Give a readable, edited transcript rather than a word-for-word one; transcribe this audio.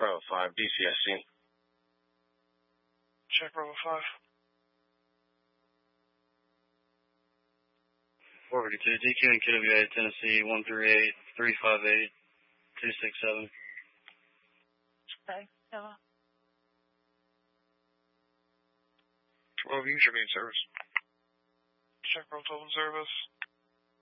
Bravo 5, DCSC. Check Bravo 5. 452, DQ and KWA, Tennessee, 138-358-267. Okay, yeah. 12, use your main service. Check Bravo 12 service.